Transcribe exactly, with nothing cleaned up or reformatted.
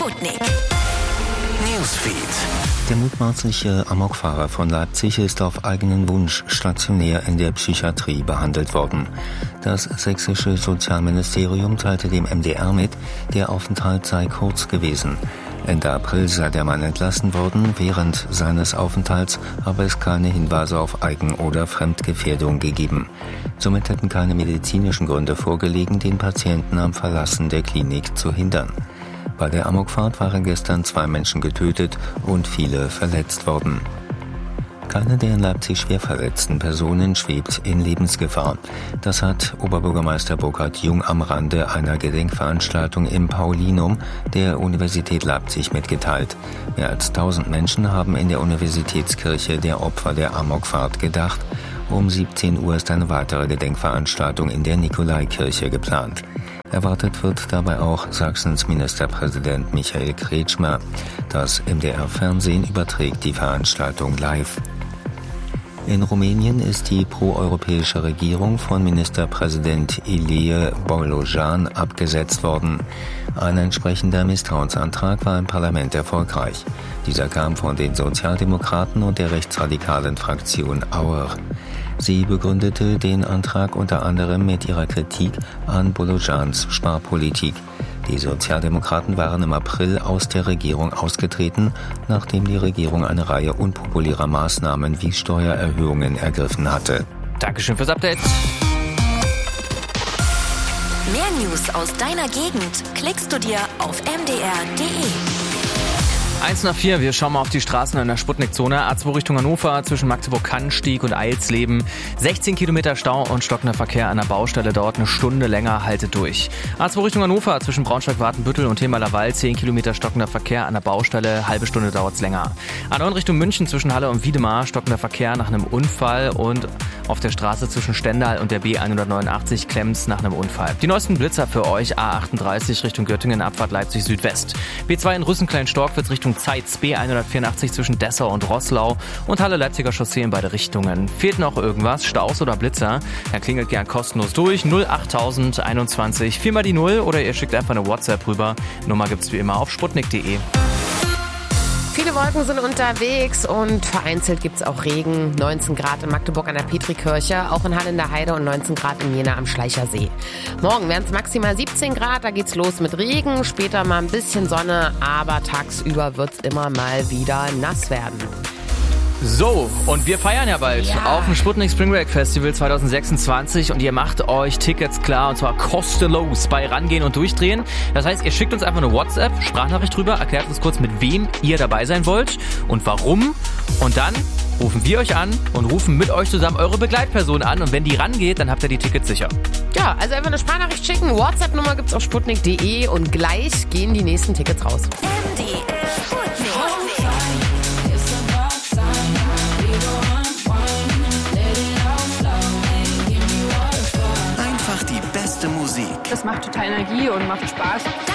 Sputnik. Newsfeed. Der mutmaßliche Amokfahrer von Leipzig ist auf eigenen Wunsch stationär in der Psychiatrie behandelt worden. Das sächsische Sozialministerium teilte dem M D R mit, der Aufenthalt sei kurz gewesen. Ende April sei der Mann entlassen worden, während seines Aufenthalts habe es keine Hinweise auf Eigen- oder Fremdgefährdung gegeben. Somit hätten keine medizinischen Gründe vorgelegen, den Patienten am Verlassen der Klinik zu hindern. Bei der Amokfahrt waren gestern zwei Menschen getötet und viele verletzt worden. Keine der in Leipzig schwer verletzten Personen schwebt in Lebensgefahr. Das hat Oberbürgermeister Burkhard Jung am Rande einer Gedenkveranstaltung im Paulinum der Universität Leipzig mitgeteilt. Mehr als tausend Menschen haben in der Universitätskirche der Opfer der Amokfahrt gedacht. Um siebzehn Uhr ist eine weitere Gedenkveranstaltung in der Nikolaikirche geplant. Erwartet wird dabei auch Sachsens Ministerpräsident Michael Kretschmer. Das M D R-Fernsehen überträgt die Veranstaltung live. In Rumänien ist die proeuropäische Regierung von Ministerpräsident Ilie Bolojan abgesetzt worden. Ein entsprechender Misstrauensantrag war im Parlament erfolgreich. Dieser kam von den Sozialdemokraten und der rechtsradikalen Fraktion Auer. Sie begründete den Antrag unter anderem mit ihrer Kritik an Bolojans Sparpolitik. Die Sozialdemokraten waren im April aus der Regierung ausgetreten, nachdem die Regierung eine Reihe unpopulärer Maßnahmen wie Steuererhöhungen ergriffen hatte. Dankeschön fürs Update. Mehr News aus deiner Gegend klickst du dir auf m d r punkt d e. eins nach vier, wir schauen mal auf die Straßen in der Sputnik-Zone. A zwei Richtung Hannover zwischen Magdeburg-Kannstieg und Eilsleben. sechzehn Kilometer Stau und stockender Verkehr an der Baustelle dort eine Stunde länger, haltet durch. A zwei Richtung Hannover zwischen Braunschweig-Wartenbüttel und Themalerwald. zehn Kilometer stockender Verkehr an der Baustelle, halbe Stunde dauert's länger. A neun Richtung München zwischen Halle und Wiedemar, stockender Verkehr nach einem Unfall und auf der Straße zwischen Stendal und der B hundertneunundachtzig klemmt's nach einem Unfall. Die neuesten Blitzer für euch: A achtunddreißig Richtung Göttingen, Abfahrt Leipzig Südwest. B zwei in Rüssen-Klein-Storkwitz Richtung Zeitz, B hundertvierundachtzig zwischen Dessau und Roßlau und Halle-Leipziger Chaussee in beide Richtungen. Fehlt noch irgendwas, Staus oder Blitzer? Dann klingelt gern kostenlos durch null acht null eins eins, viermal die null oder ihr schickt einfach eine WhatsApp rüber. Nummer gibt's wie immer auf sputnik punkt d e. Viele Wolken sind unterwegs und vereinzelt gibt es auch Regen. neunzehn Grad in Magdeburg an der Petrikirche, auch in Halle in der Heide und neunzehn Grad in Jena am Schleichersee. Morgen werden es maximal siebzehn Grad, da geht's los mit Regen, später mal ein bisschen Sonne, aber tagsüber wird es immer mal wieder nass werden. So, und wir feiern ja bald Ja. auf dem Sputnik Spring Break Festival zwanzig sechsundzwanzig und ihr macht euch Tickets klar und zwar kostenlos bei Rangehen und Durchdrehen. Das heißt, ihr schickt uns einfach eine WhatsApp, Sprachnachricht drüber, erklärt uns kurz, mit wem ihr dabei sein wollt und warum. Und dann rufen wir euch an und rufen mit euch zusammen eure Begleitperson an und wenn die rangeht, dann habt ihr die Tickets sicher. Ja, also einfach eine Sprachnachricht schicken, WhatsApp-Nummer gibt's auf sputnik punkt d e und gleich gehen die nächsten Tickets raus. M D R Sputnik. Einfach die beste Musik. Das macht total Energie und macht Spaß.